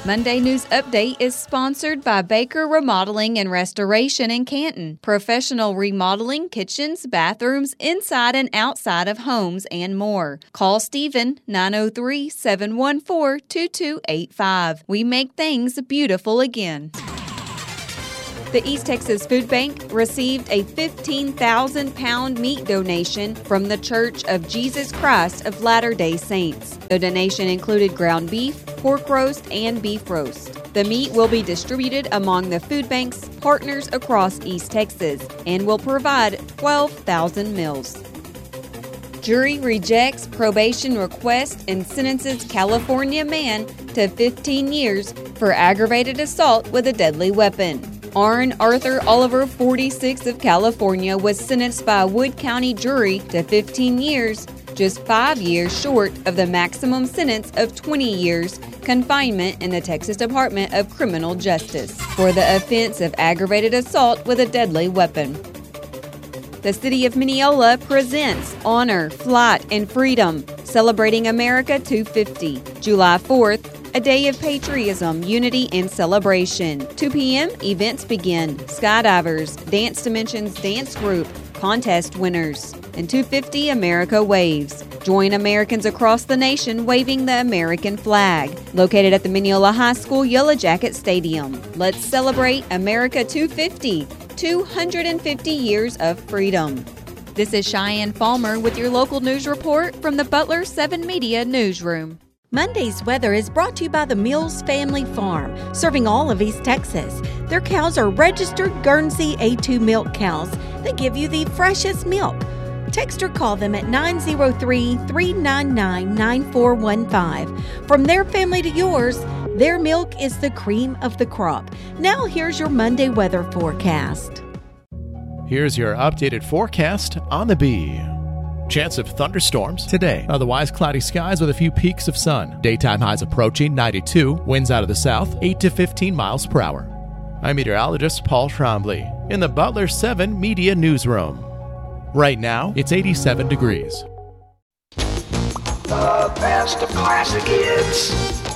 Monday News Update is sponsored by Baker Remodeling and Restoration in Canton. Professional remodeling, kitchens, bathrooms, inside and outside of homes, and more. Call Stephen, 903-714-2285. We make things beautiful again. The East Texas Food Bank received a 15,000-pound meat donation from the Church of Jesus Christ of Latter-day Saints. The donation included ground beef, pork roast, and beef roast. The meat will be distributed among the food bank's partners across East Texas and will provide 12,000 meals. Jury rejects probation request and sentences California man to 15 years for aggravated assault with a deadly weapon. Aaron Arthur Oliver, 46 of California, was sentenced by a Wood County jury to 15 years, just 5 years short of the maximum sentence of 20 years confinement in the Texas Department of Criminal Justice for the offense of aggravated assault with a deadly weapon. The City of Mineola presents Honor, Flight, and Freedom, Celebrating America 250, July 4th, a day of patriotism, unity, and celebration. 2 p.m., events begin. Skydivers, Dance Dimensions Dance Group, contest winners, and 250 America Waves. Join Americans across the nation waving the American flag. Located at the Mineola High School Yellow Jacket Stadium. Let's celebrate America 250, 250 years of freedom. This is Cheyenne Palmer with your local news report from the Butler 7 Media Newsroom. Monday's weather is brought to you by the Mills Family Farm, serving all of East Texas. Their cows are registered Guernsey A2 milk cows that give you the freshest milk. Text or call them at 903-399-9415. From their family to yours, their milk is the cream of the crop. Now here's your Monday weather forecast. Here's your updated forecast on the Bee. Chance of thunderstorms today. Otherwise cloudy skies with a few peaks of sun. Daytime highs approaching 92. Winds out of the south 8 to 15 miles per hour. I'm meteorologist Paul Trombley in the Butler 7 Media Newsroom. Right now, it's 87 degrees. The best of classic hits.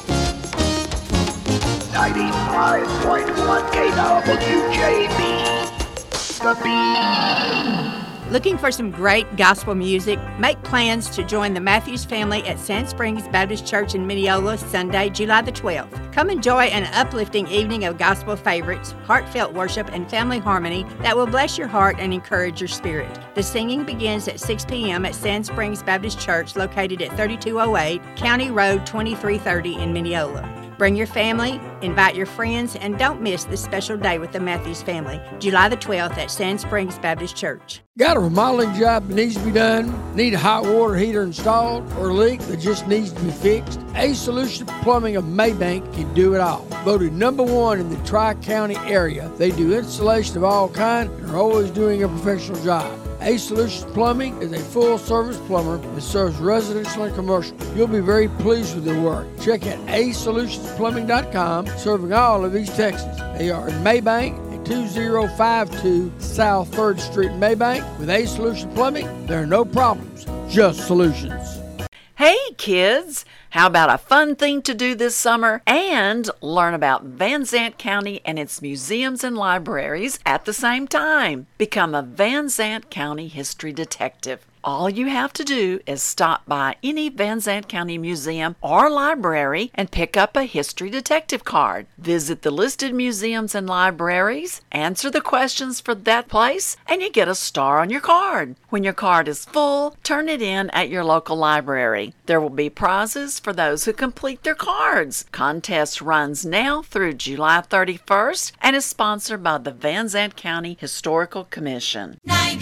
95.1 KWJB. The Bee. Looking for some great gospel music? Make plans to join the Matthews family at Sand Springs Baptist Church in Mineola Sunday, July the 12th. Come enjoy an uplifting evening of gospel favorites, heartfelt worship, and family harmony that will bless your heart and encourage your spirit. The singing begins at 6 p.m. at Sand Springs Baptist Church located at 3208 County Road 2330 in Mineola. Bring your family, invite your friends, and don't miss this special day with the Matthews family, July the 12th at Sand Springs Baptist Church. Got a remodeling job that needs to be done? Need a hot water heater installed or a leak that just needs to be fixed? Ace Solutions Plumbing of Maybank can do it all. Voted #1 in the Tri-County area. They do installation of all kinds and are always doing a professional job. Ace Solutions Plumbing is a full-service plumber that serves residential and commercial. You'll be very pleased with their work. Check out acesolutionsPlumbing.com, serving all of East Texas. They are in Maybank at 2052 South 3rd Street in Maybank. With Ace Solutions Plumbing, there are no problems, just solutions. Hey kids, how about a fun thing to do this summer and learn about Van Zandt County and its museums and libraries at the same time? Become a Van Zandt County history detective. All you have to do is stop by any Van Zandt County museum or library and pick up a history detective card. Visit the listed museums and libraries, answer the questions for that place, and you get a star on your card. When your card is full, turn it in at your local library. There will be prizes for those who complete their cards. Contest runs now through July 31st and is sponsored by the Van Zandt County Historical Commission.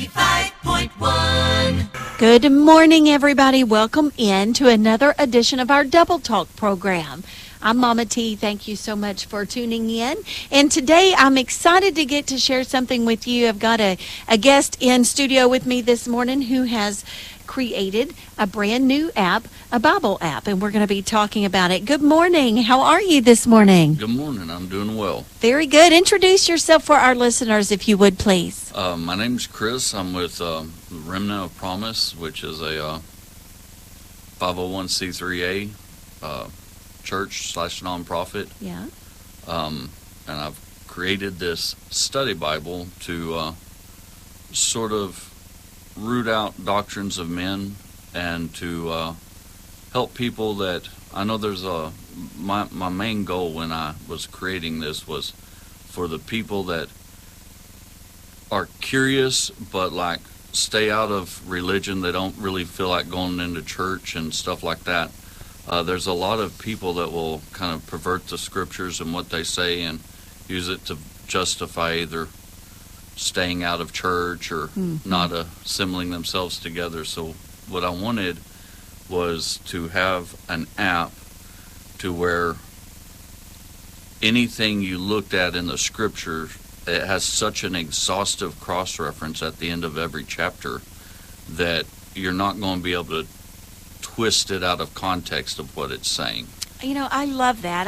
95.1. Good morning, everybody. Welcome in to another edition of our Double Talk program. I'm Mama T. Thank you so much for tuning in. And today I'm excited to get to share something with you. I've got a guest in studio with me this morning who has created a brand new app, a Bible app, and we're going to be talking about it. Good morning. How are you this morning? Good morning. I'm doing well. Very good. Introduce yourself for our listeners, if you would, please. My name's Chris. I'm with Remnant of Promise, which is a 501c3A church/nonprofit. Yeah. And I've created this study Bible to sort of root out doctrines of men and to help people that I know there's my main goal when I was creating this was for the people that are curious but like stay out of religion. They don't really feel like going into church and stuff like that. There's a lot of people that will kind of pervert the scriptures and what they say and use it to justify either staying out of church or not assembling themselves together. So what I wanted was to have an app to where anything you looked at in the scripture, it has such an exhaustive cross-reference at the end of every chapter that you're not going to be able to twist it out of context of what it's saying. You know, I love that.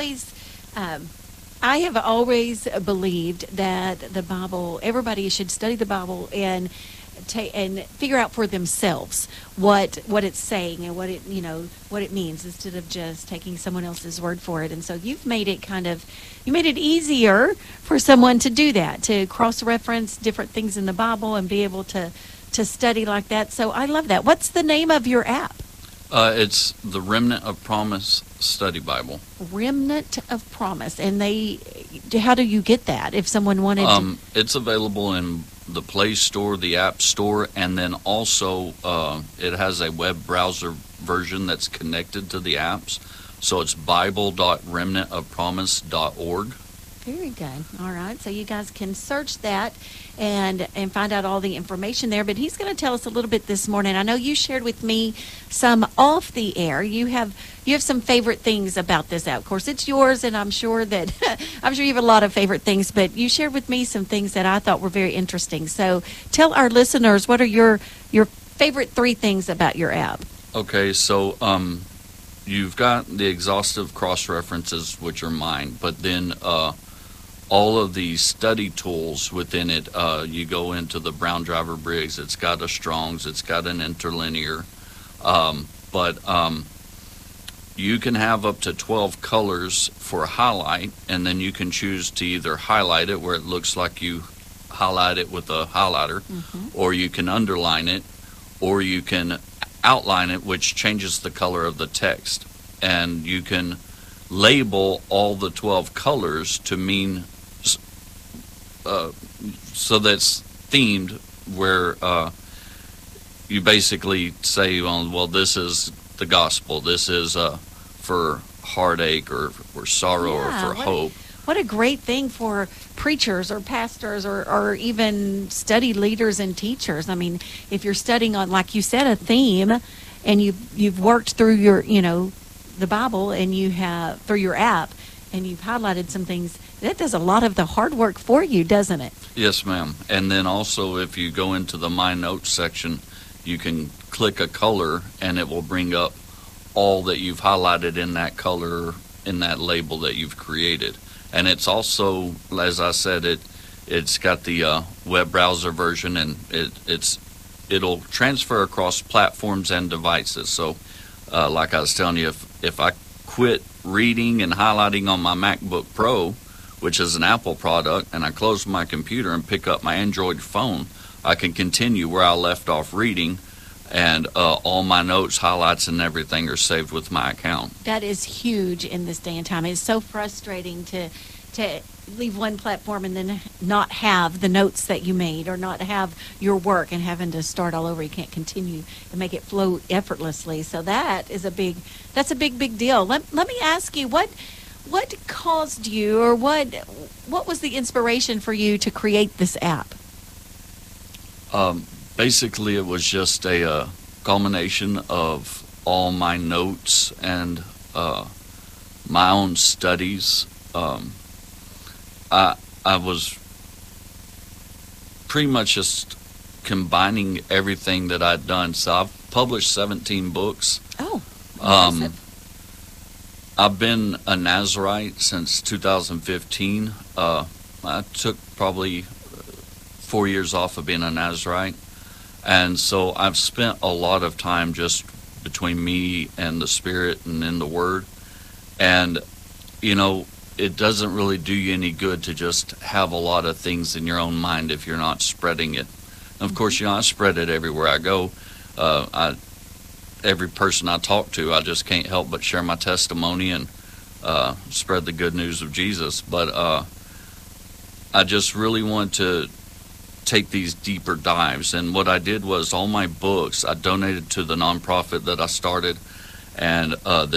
I have always believed that the Bible, everybody should study the Bible and figure out for themselves what it's saying and what it means, instead of just taking someone else's word for it. And so you've made it easier for someone to do that, to cross-reference different things in the Bible and be able to study like that. So I love that. What's the name of your app? It's the Remnant of Promise Study Bible. Remnant of Promise. And how do you get that if someone wanted to? It's available in the Play Store, the App Store, and then also it has a web browser version that's connected to the apps. So it's bible.remnantofpromise.org. Very good. All right. So you guys can search that and find out all the information there. But he's going to tell us a little bit this morning. I know you shared with me some off the air. You have some favorite things about this app. Of course, it's yours, and I'm sure you have a lot of favorite things. But you shared with me some things that I thought were very interesting. So tell our listeners, what are your favorite 3 things about your app? Okay. So you've got the exhaustive cross-references, which are mine, but then all of the study tools within it, you go into the Brown Driver Briggs, it's got a Strong's, it's got an interlinear, but you can have up to 12 colors for highlight, and then you can choose to either highlight it where it looks like you highlight it with a highlighter, or you can underline it, or you can outline it, which changes the color of the text. And you can label all the 12 colors to mean so that's themed, where you basically say, well, this is the gospel, this is for heartache or for sorrow or for hope. What a great thing for preachers or pastors or even study leaders and teachers. I mean, if you're studying on, like you said, a theme, and you've worked through your, the Bible, and you have through your app, and you've highlighted some things, that does a lot of the hard work for you, doesn't it? Yes, ma'am. And then also, if you go into the My Notes section, you can click a color, and it will bring up all that you've highlighted in that color, in that label that you've created. And it's also, as I said, it's got the web browser version, and it'll transfer across platforms and devices. So, like I was telling you, if I quit reading and highlighting on my MacBook Pro, which is an Apple product, and I close my computer and pick up my Android phone, I can continue where I left off reading, and all my notes, highlights, and everything are saved with my account. That is huge in this day and time. It's so frustrating to leave one platform and then not have the notes that you made, or not have your work and having to start all over. You can't continue and make it flow effortlessly. So that's a big deal. Let me ask you, what caused you, or what was the inspiration for you to create this app? Basically, it was just a culmination of all my notes and my own studies. I was pretty much just combining everything that I'd done. So I've published 17 books. Oh, impressive. I've been a Nazarite since 2015. I took probably 4 years off of being a Nazarite. And so I've spent a lot of time just between me and the Spirit and in the Word. And, you know, it doesn't really do you any good to just have a lot of things in your own mind if you're not spreading it. And of course, you know, I spread it everywhere I go. Every person I talk to, I just can't help but share my testimony and spread the good news of Jesus. But I just really want to take these deeper dives. And what I did was all my books I donated to the nonprofit that I started, and the